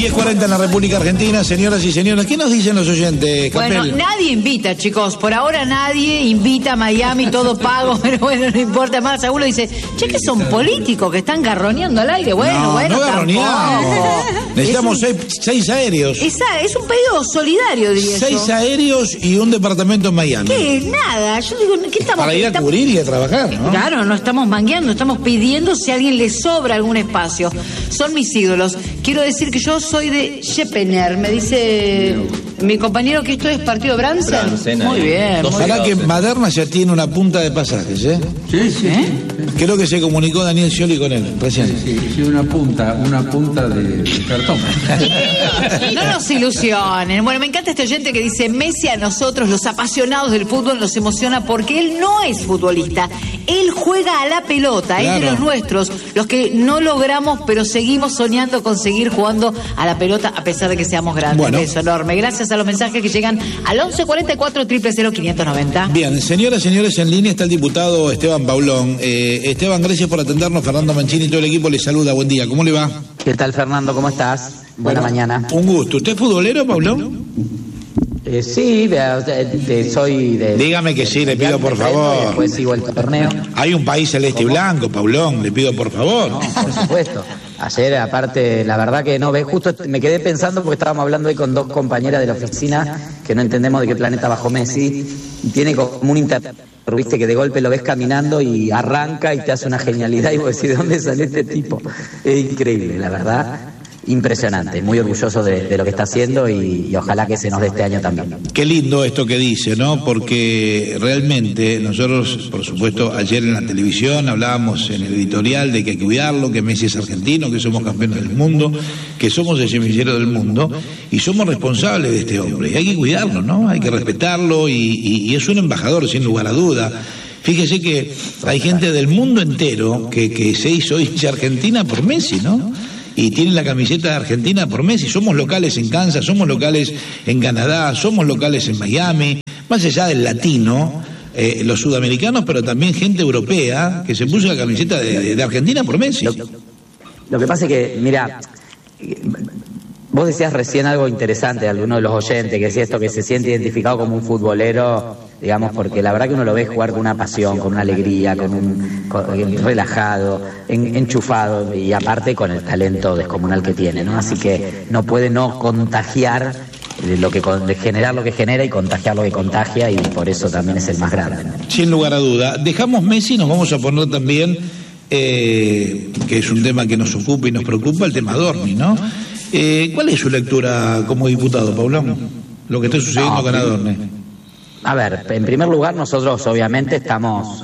10:40 en la República Argentina, señoras y señores. ¿Qué nos dicen los oyentes, Capel? Bueno, nadie invita, chicos. Por ahora nadie invita a Miami, todo pago, pero bueno, no importa más. Alguno dice, che, que son políticos que están garroneando al aire. Bueno, no garroneamos. Necesitamos 6 aéreos. Es un pedido solidario, diría 6 aéreos y un departamento en Miami. ¿Qué? Nada. Yo digo, ¿qué estamos? Para ir a cubrir y a trabajar, ¿no? Claro, no estamos mangueando, estamos pidiendo si a alguien le sobra algún espacio. Son mis ídolos. Quiero decir que yo soy de Schepener. Me dice mi compañero que esto es partido Bransen. Muy bien. Ojalá que Maderna ya tiene una punta de pasajes, ¿eh? Sí. Creo que se comunicó Daniel Scioli con él recién. Sí, una punta de cartón. No nos ilusionen. Bueno, me encanta este oyente que dice, Messi a nosotros, los apasionados del fútbol, nos emociona porque él no es futbolista. Él juega a la pelota, claro. Es de los nuestros, los que no logramos, pero seguimos soñando con seguir jugando a la pelota a pesar de que seamos grandes. Bueno. Un beso enorme. Gracias a los mensajes que llegan al 1144 000 590. Bien, señoras y señores, en línea está el diputado Esteban Paulón. Esteban, gracias por atendernos. Fernando Mancini y todo el equipo les saluda. Buen día, ¿cómo le va? ¿Qué tal, Fernando? ¿Cómo estás? Buena mañana. Un gusto. ¿Usted es futbolero, Paulón? Sí, soy de... Dígame que sí, le pido por favor. Después sigo el torneo. Hay un país celeste y blanco, Paulón, le pido por favor. No, por supuesto. Ayer, aparte, la verdad que no, justo me quedé pensando porque estábamos hablando hoy con 2 compañeras de la oficina que no entendemos de qué planeta bajó Messi. Y tiene como un viste que de golpe lo ves caminando y arranca y te hace una genialidad y vos decís, ¿de dónde sale este tipo? Es increíble, la verdad. Impresionante, muy orgulloso de lo que está haciendo y ojalá que se nos dé este año también. Qué lindo esto que dice, ¿no? Porque realmente nosotros, por supuesto, ayer en la televisión hablábamos en el editorial de que hay que cuidarlo, que Messi es argentino, que somos campeones del mundo, que somos el semillero del mundo y somos responsables de este hombre. Y hay que cuidarlo, ¿no? Hay que respetarlo y es un embajador, sin lugar a duda. Fíjese que hay gente del mundo entero que se hizo hincha argentina por Messi, ¿no? Y tienen la camiseta de Argentina por Messi. Somos locales en Kansas, somos locales en Canadá, somos locales en Miami. Más allá del latino, los sudamericanos, pero también gente europea que se puso la camiseta de Argentina por Messi. Lo que pasa es que, mira, vos decías recién algo interesante, alguno de los oyentes, que decía esto, que se siente identificado como un futbolero, digamos, porque la verdad que uno lo ve jugar con una pasión, con una alegría, relajado, enchufado y aparte con el talento descomunal que tiene, ¿no? Así que no puede no contagiar generar lo que genera y contagiar lo que contagia y por eso también es el más grande, ¿no? Sin lugar a duda. Dejamos Messi y nos vamos a poner también, que es un tema que nos ocupa y nos preocupa, el tema Adorni, ¿no? ¿Cuál es su lectura como diputado, Paulón? Lo que está sucediendo con Adorni. A ver, en primer lugar nosotros obviamente estamos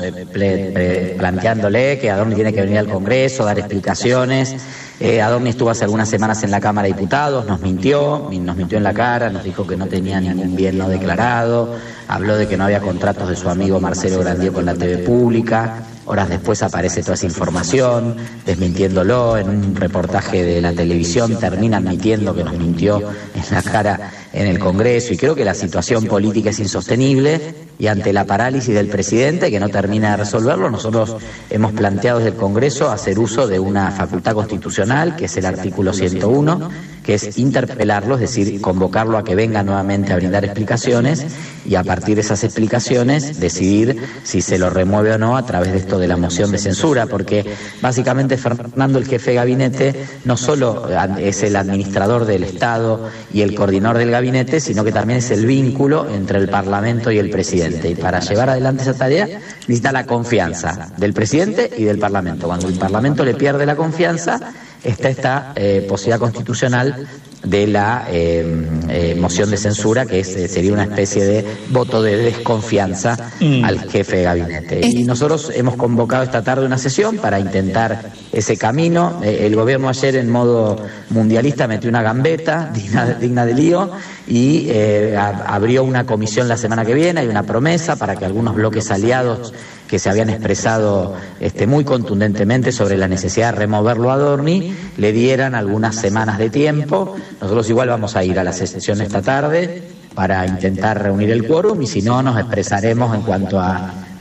planteándole que Adorni tiene que venir al Congreso, dar explicaciones. Adorni estuvo hace algunas semanas en la Cámara de Diputados, nos mintió en la cara, nos dijo que no tenía ningún bien no declarado, habló de que no había contratos de su amigo Marcelo Grandier con la TV pública. Horas después aparece toda esa información, desmintiéndolo en un reportaje de la televisión, termina admitiendo que nos mintió en la cara en el Congreso y creo que la situación política es insostenible y ante la parálisis del presidente que no termina de resolverlo, nosotros hemos planteado desde el Congreso hacer uso de una facultad constitucional que es el artículo 101, que es interpelarlo, es decir, convocarlo a que venga nuevamente a brindar explicaciones y a partir de esas explicaciones decidir si se lo remueve o no a través de esto de la moción de censura, porque básicamente Fernando, el jefe de gabinete, no solo es el administrador del Estado y el coordinador del gabinete, sino que también es el vínculo entre el Parlamento y el presidente. Y para llevar adelante esa tarea necesita la confianza del presidente y del Parlamento. Cuando el Parlamento le pierde la confianza, está esta posibilidad constitucional de la moción de censura, que sería una especie de voto de desconfianza al jefe de gabinete. Y nosotros hemos convocado esta tarde una sesión para intentar ese camino. El gobierno ayer en modo mundialista metió una gambeta digna de lío y abrió una comisión la semana que viene. Hay una promesa para que algunos bloques aliados que se habían expresado muy contundentemente sobre la necesidad de removerlo a Adorni, le dieran algunas semanas de tiempo. Nosotros igual vamos a ir a la sesión esta tarde para intentar reunir el quórum y si no nos expresaremos en cuanto a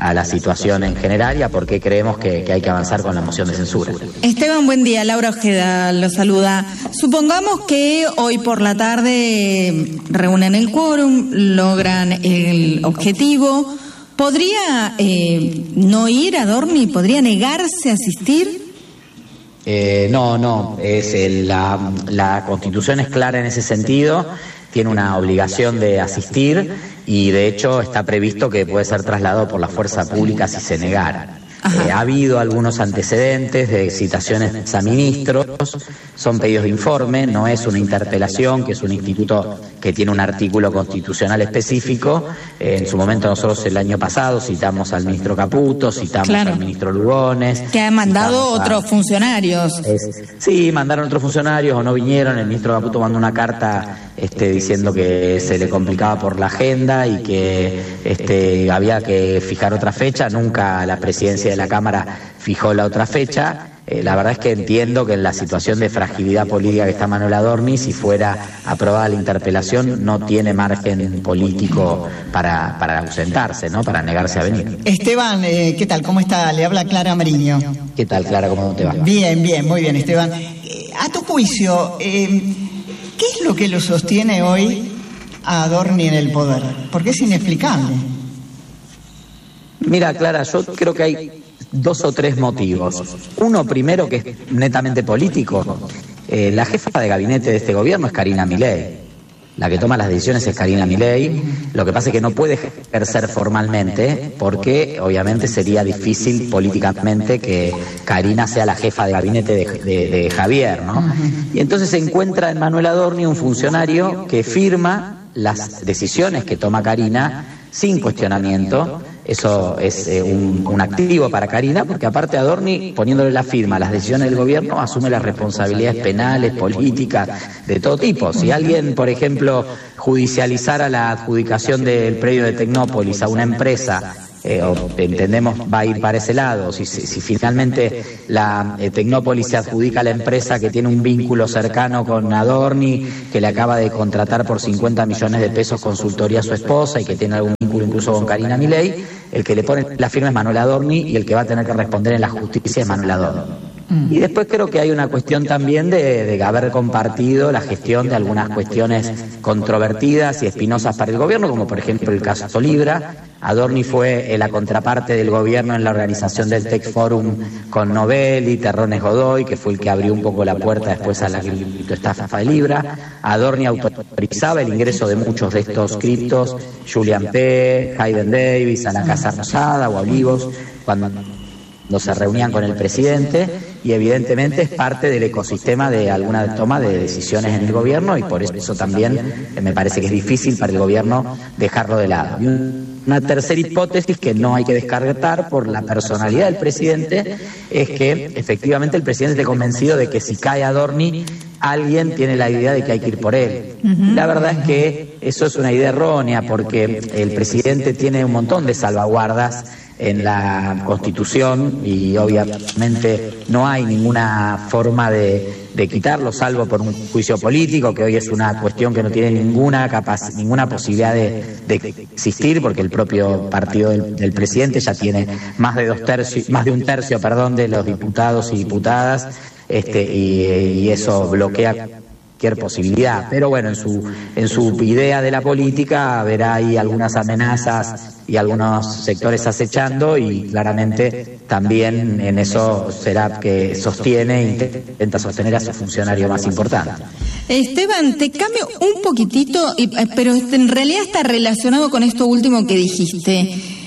a la situación en general y a por qué creemos que hay que avanzar con la moción de censura. Esteban, buen día. Laura Ojeda lo saluda. Supongamos que hoy por la tarde reúnen el quórum, logran el objetivo. ¿Podría no ir a Adorni? ¿Podría negarse a asistir? No. La Constitución es clara en ese sentido. Tiene una obligación de asistir y de hecho está previsto que puede ser trasladado por la fuerza pública si se negara. Ha habido algunos antecedentes de citaciones a ministros, son pedidos de informe, no es una interpelación, que es un instituto que tiene un artículo constitucional específico. En su momento nosotros el año pasado citamos al ministro Caputo, citamos al ministro Lugones. Que han mandado otros funcionarios. Sí, mandaron otros funcionarios o no vinieron. El ministro Caputo mandó una carta diciendo que se le complicaba por la agenda y que había que fijar otra fecha. Nunca la presidencia de la Cámara fijó la otra fecha. La verdad es que entiendo que en la situación de fragilidad política que está Manuel Adorni, si fuera aprobada la interpelación, no tiene margen político para ausentarse, ¿no? Para negarse a venir. Esteban, ¿qué tal? ¿Cómo está? Le habla Clara Mariño. ¿Qué tal, Clara? ¿Cómo te va? Bien, muy bien, Esteban. A tu juicio, ¿qué es lo que lo sostiene hoy a Adorni en el poder? Porque es inexplicable. Mira, Clara, yo creo que hay 2 o 3 motivos. Uno, primero, que es netamente político. La jefa de gabinete de este gobierno es Karina Milei. La que toma las decisiones es Karina Milei. Lo que pasa es que no puede ejercer formalmente porque obviamente sería difícil políticamente que Karina sea la jefa de gabinete de Javier, ¿no? Y entonces se encuentra en Manuel Adorni un funcionario que firma las decisiones que toma Karina sin cuestionamiento. Eso es un activo para Karina, porque aparte Adorni, poniéndole la firma a las decisiones del gobierno, asume las responsabilidades penales, políticas, de todo tipo. Si alguien, por ejemplo, judicializara la adjudicación del predio de Tecnópolis a una empresa, entendemos va a ir para ese lado. Si finalmente la Tecnópolis se adjudica a la empresa que tiene un vínculo cercano con Adorni, que le acaba de contratar por 50 millones de pesos consultoría a su esposa y que tiene algún vínculo incluso con Karina Milei, el que le pone la firma es Manuel Adorni y el que va a tener que responder en la justicia es Manuel Adorni. Y después creo que hay una cuestión también de haber compartido la gestión de algunas cuestiones controvertidas y espinosas para el gobierno, como por ejemplo el caso Libra. Adorni fue la contraparte del gobierno en la organización del Tech Forum con Novelli, Terrones Godoy, que fue el que abrió un poco la puerta después a la criptoestafa de Libra. Adorni autorizaba el ingreso de muchos de estos criptos, Julian P., Hayden Davis, a la Casa Rosada o a Olivos, cuando se reunían con el presidente, y evidentemente es parte del ecosistema de alguna toma de decisiones en el gobierno, y por eso también me parece que es difícil para el gobierno dejarlo de lado. Y una tercera hipótesis que no hay que descartar por la personalidad del presidente es que efectivamente el presidente esté convencido de que si cae Adorni, alguien tiene la idea de que hay que ir por él. La verdad es que eso es una idea errónea, porque el presidente tiene un montón de salvaguardas en la Constitución y obviamente no hay ninguna forma de quitarlo, salvo por un juicio político, que hoy es una cuestión que no tiene ninguna posibilidad de existir, porque el propio partido del presidente ya tiene más de un tercio de los diputados y diputadas, y eso bloquea cualquier posibilidad. Pero bueno, en su idea de la política verá ahí algunas amenazas y algunos sectores acechando, y claramente también en eso será que intenta sostener a su funcionario más importante. Esteban, te cambio un poquitito, pero en realidad está relacionado con esto último que dijiste.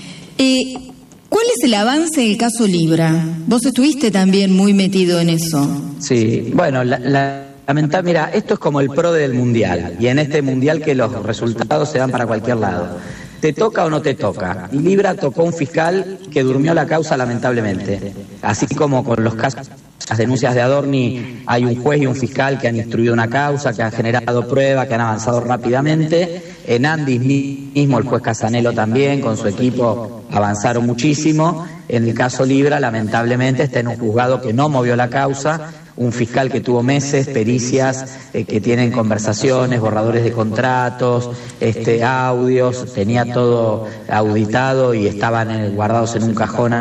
¿Cuál es el avance del caso Libra? Vos estuviste también muy metido en eso. Sí, bueno, mira, esto es como el PRO del Mundial, y en este Mundial que los resultados se dan para cualquier lado. ¿Te toca o no te toca? Y Libra tocó un fiscal que durmió la causa lamentablemente. Así como con las denuncias de Adorni, hay un juez y un fiscal que han instruido una causa, que han generado pruebas, que han avanzado rápidamente. En Andis mismo, el juez Casanelo también, con su equipo, avanzaron muchísimo. En el caso Libra, lamentablemente, está en un juzgado que no movió la causa, un fiscal que tuvo meses, pericias que tienen conversaciones, borradores de contratos, audios, tenía todo auditado y estaban guardados en un cajón.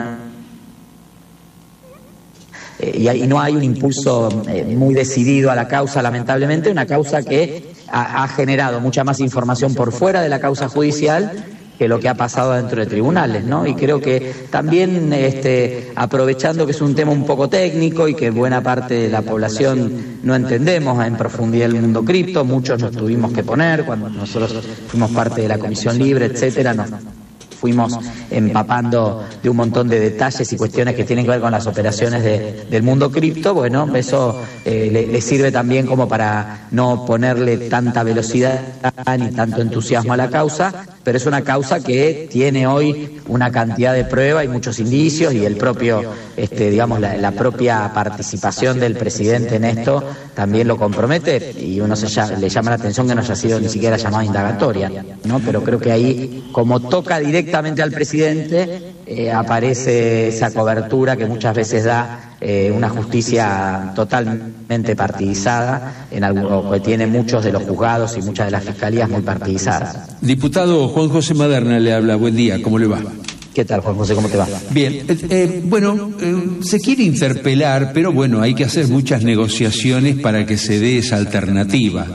Y no hay un impulso muy decidido a la causa, lamentablemente, una causa que ha generado mucha más información por fuera de la causa judicial que lo que ha pasado dentro de tribunales, ¿no? Y creo que también aprovechando que es un tema un poco técnico y que buena parte de la población no entendemos en profundidad el mundo cripto, muchos nos tuvimos que poner cuando nosotros fuimos parte de la Comisión Libre, etcétera, nos fuimos empapando de un montón de detalles y cuestiones que tienen que ver con las operaciones del mundo cripto. Bueno, eso le sirve también como para no ponerle tanta velocidad ni tanto entusiasmo a la causa, pero es una causa que tiene hoy una cantidad de pruebas y muchos indicios, y el propio, digamos, la propia participación del presidente en esto también lo compromete, y uno le llama la atención que no haya sido ni siquiera llamada indagatoria, ¿no? Pero creo que ahí, como toca directamente al presidente, aparece esa cobertura que muchas veces da una justicia totalmente partidizada, o que tiene muchos de los juzgados y muchas de las fiscalías muy partidizadas. Diputado Juan José Maderna le habla, buen día, ¿cómo le va? ¿Qué tal, Juan José? ¿Cómo te va? Bien, se quiere interpelar, pero bueno, hay que hacer muchas negociaciones para que se dé esa alternativa.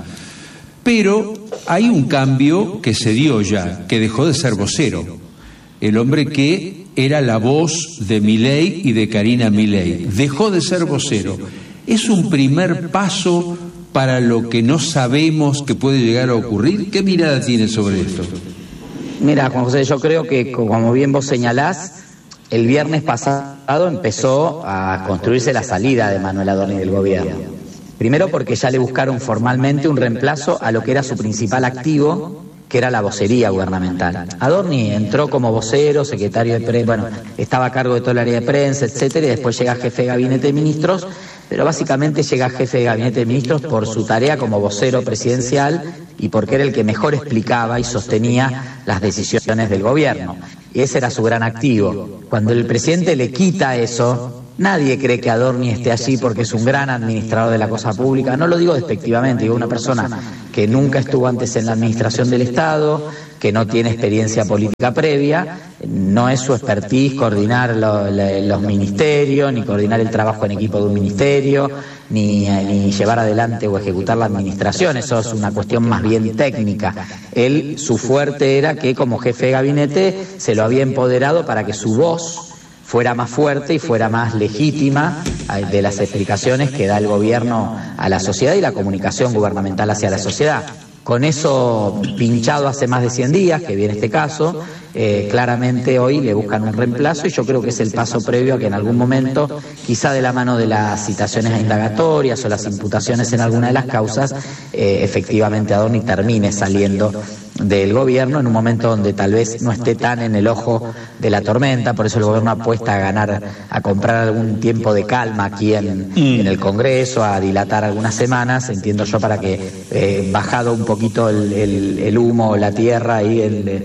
Pero hay un cambio que se dio ya, que dejó de ser vocero. El hombre que era la voz de Milei y de Karina Milei dejó de ser vocero. ¿Es un primer paso para lo que no sabemos que puede llegar a ocurrir? ¿Qué mirada tiene sobre esto? Mira, Juan José, yo creo que, como bien vos señalás, el viernes pasado empezó a construirse la salida de Manuel Adorni del gobierno. Primero porque ya le buscaron formalmente un reemplazo a lo que era su principal activo, que era la vocería gubernamental. Adorni entró como vocero, secretario de prensa, estaba a cargo de todo el área de prensa, etcétera, y después llega jefe de gabinete de ministros, pero básicamente llega jefe de gabinete de ministros por su tarea como vocero presidencial y porque era el que mejor explicaba y sostenía las decisiones del gobierno. Y ese era su gran activo. Cuando el presidente le quita eso, nadie cree que Adorni esté allí porque es un gran administrador de la cosa pública. No lo digo despectivamente, digo una persona que nunca estuvo antes en la administración del Estado, que no tiene experiencia política previa, no es su expertise coordinar los ministerios, ni coordinar el trabajo en equipo de un ministerio, ni llevar adelante o ejecutar la administración. Eso es una cuestión más bien técnica. Él, su fuerte era que como jefe de gabinete se lo había empoderado para que su voz fuera más fuerte y fuera más legítima de las explicaciones que da el gobierno a la sociedad y la comunicación gubernamental hacia la sociedad. Con eso pinchado hace más de 100 días, que viene este caso, claramente hoy le buscan un reemplazo, y yo creo que es el paso previo a que en algún momento, quizá de la mano de las citaciones indagatorias o las imputaciones en alguna de las causas, efectivamente Adorni termine saliendo del gobierno en un momento donde tal vez no esté tan en el ojo de la tormenta. Por eso el gobierno apuesta a comprar algún tiempo de calma aquí en el Congreso, a dilatar algunas semanas, entiendo yo, para que bajado un poquito el humo, la tierra y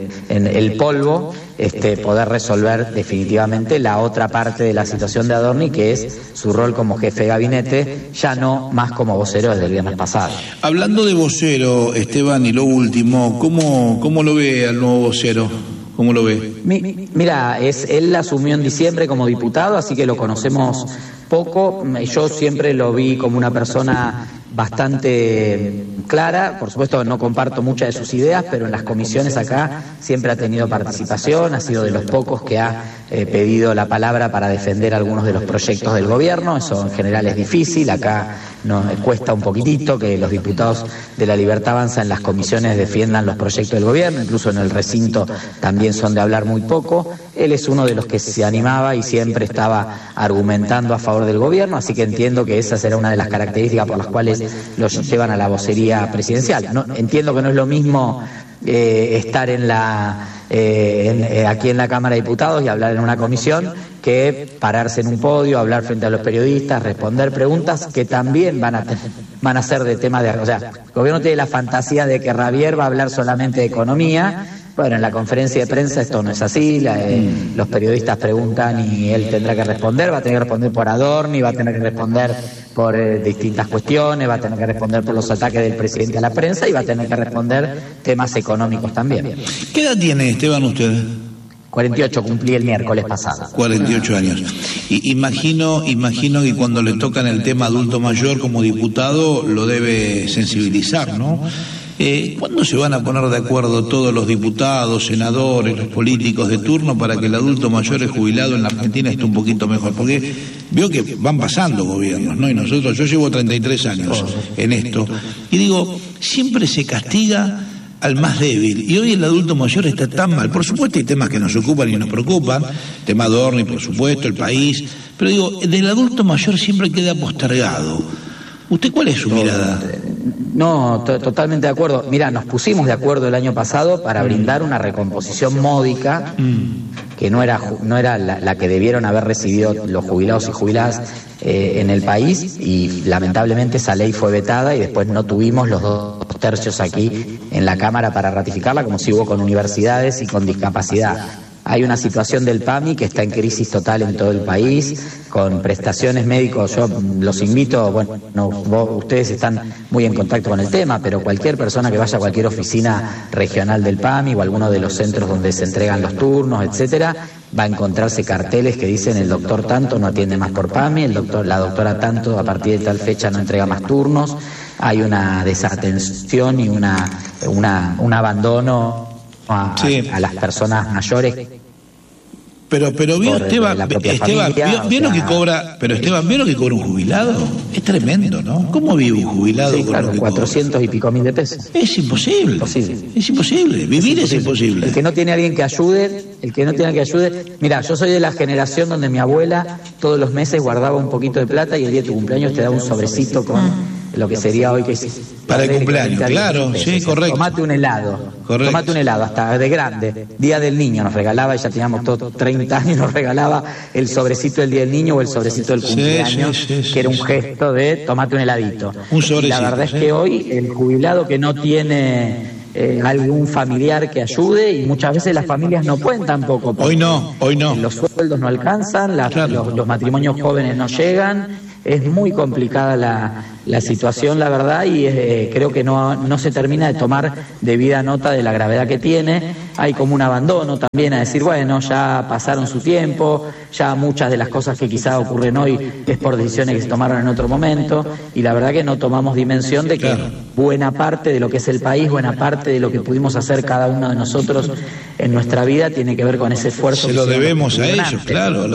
el polvo, poder resolver definitivamente la otra parte de la situación de Adorni, que es su rol como jefe de gabinete, ya no más como vocero desde el viernes pasado. Hablando de vocero, Esteban, y lo último, ¿cómo lo ve al nuevo vocero? ¿Cómo lo ve? Mira, él asumió en diciembre como diputado, así que lo conocemos poco. Yo siempre lo vi como una persona bastante clara. Por supuesto no comparto muchas de sus ideas, pero en las comisiones acá siempre ha tenido participación, ha sido de los pocos que ha pedido la palabra para defender algunos de los proyectos del gobierno. Eso en general es difícil, acá cuesta un poquitito que los diputados de La Libertad Avanza en las comisiones defiendan los proyectos del gobierno, incluso en el recinto también son de hablar muy poco. Él es uno de los que se animaba y siempre estaba argumentando a favor del gobierno, así que entiendo que esa será una de las características por las cuales los llevan a la vocería presidencial. Entiendo que no es lo mismo estar aquí en la Cámara de Diputados y hablar en una comisión que pararse en un podio, hablar frente a los periodistas, responder preguntas que también van a ser de temas de... O sea, el gobierno tiene la fantasía de que Javier va a hablar solamente de economía Bueno, en la conferencia de prensa esto no es así, los periodistas preguntan y él tendrá que responder, va a tener que responder por Adorni, va a tener que responder por distintas cuestiones, va a tener que responder por los ataques del presidente a la prensa y va a tener que responder temas económicos también. ¿Qué edad tiene, Esteban, usted? 48 cumplí el miércoles pasado. 48 años. Y imagino que cuando le tocan el tema adulto mayor como diputado lo debe sensibilizar, ¿no? ¿Cuándo se van a poner de acuerdo todos los diputados, senadores, los políticos de turno para que el adulto mayor y jubilado en la Argentina esté un poquito mejor? Porque veo que van pasando gobiernos, ¿no? Y nosotros, yo llevo 33 años en esto, y digo, siempre se castiga al más débil, y hoy el adulto mayor está tan mal. Por supuesto hay temas que nos ocupan y nos preocupan, el tema Adorni, por supuesto, el país, pero digo, del adulto mayor siempre queda postergado. ¿Usted cuál es su mirada? No, totalmente de acuerdo. Mira, nos pusimos de acuerdo el año pasado para brindar una recomposición módica que no era la que debieron haber recibido los jubilados y jubiladas en el país, y lamentablemente esa ley fue vetada y después no tuvimos los 2/3 aquí en la Cámara para ratificarla, como si hubo con universidades y con discapacidad. Hay una situación del PAMI que está en crisis total en todo el país, con prestaciones médicos. Yo los invito, ustedes están muy en contacto con el tema, pero cualquier persona que vaya a cualquier oficina regional del PAMI o alguno de los centros donde se entregan los turnos, etcétera, va a encontrarse carteles que dicen el doctor tanto no atiende más por PAMI, la doctora tanto a partir de tal fecha no entrega más turnos. Hay una desatención y un abandono a las personas mayores. Pero vio Esteban, ¿vio lo que cobra? Pero Esteban, ¿vio lo que cobra un jubilado? Es tremendo, ¿no? ¿Cómo vive un jubilado? Sí, claro, 400 y pico mil de pesos. Es imposible. Es imposible. Vivir es imposible. El que no tiene alguien que ayude, mira, yo soy de la generación donde mi abuela todos los meses guardaba un poquito de plata y el día de tu cumpleaños te daba un sobrecito con lo que sería hoy que para el cumpleaños, claro, sí, correcto. Tomate un helado, hasta de grande. Día del Niño nos regalaba, ya teníamos todos 30 años, nos regalaba el sobrecito del Día del Niño o el sobrecito del cumpleaños, que era un gesto de tomate un heladito. Un sobrecito, la verdad es que hoy el jubilado que no tiene algún familiar que ayude, y muchas veces las familias no pueden tampoco. Hoy no. Los sueldos no alcanzan, los matrimonios jóvenes no llegan. Es muy complicada la situación, la verdad, y creo que no se termina de tomar debida nota de la gravedad que tiene. Hay como un abandono también a decir, bueno, ya pasaron su tiempo, ya muchas de las cosas que quizá ocurren hoy es por decisiones que se tomaron en otro momento, y la verdad que no tomamos dimensión de que buena parte de lo que es el país, buena parte de lo que pudimos hacer cada uno de nosotros en nuestra vida tiene que ver con ese esfuerzo. Se lo debemos a ellos, claro.